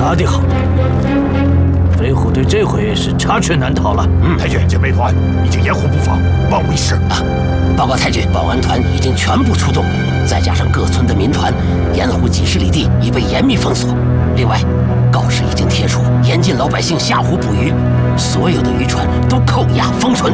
打得好，飞虎队这回是插翅难逃了。 太君，警备团已经掩护布防，万无一失啊！ 报告太君，保安团已经全部出动，再加上各村的民团，沿湖几十里地已被严密封锁。另外，告示已经贴出，严禁老百姓下湖捕鱼，所有的渔船都扣押封存。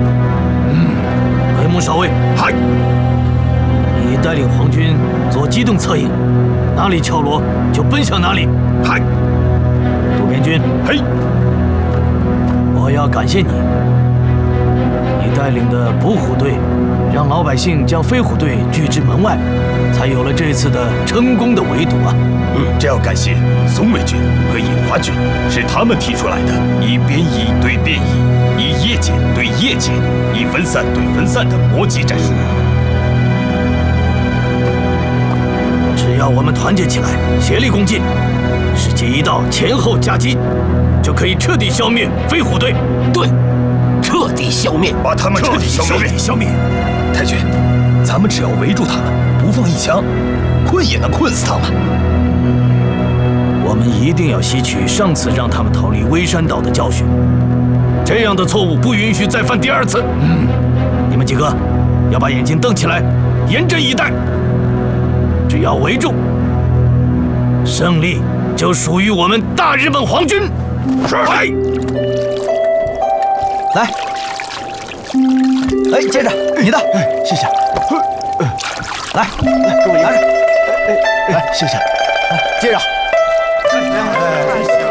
黑木少尉， 嗨， 你带领皇军做机动策应，哪里敲锣就奔向哪里。 嗨， 渡边君， 嘿， 我要感谢你，你带领的捕虎队，让老百姓将飞虎队拒之门外，才有了这次的成功的围堵啊！ 这要感谢松尾军和野花军，是他们提出来的以边夷对边夷，以夜间对夜间，以分散对分散的搏击战术。 只要我们团结起来，协力攻进，时机一到，前后夹击，就可以彻底消灭飞虎队。 对，彻底消灭， 把他们彻底消灭。 太君，咱们只要围住他们，不放一枪，困也能困死他们。 我们一定要吸取上次让他们逃离微山岛的教训，这样的错误不允许再犯第二次。你们几个要把眼睛瞪起来，严阵以待。只要围住，胜利就属于我们大日本皇军。 是。 来，哎，接着你的，谢谢。来，拿着，来，谢谢。接着。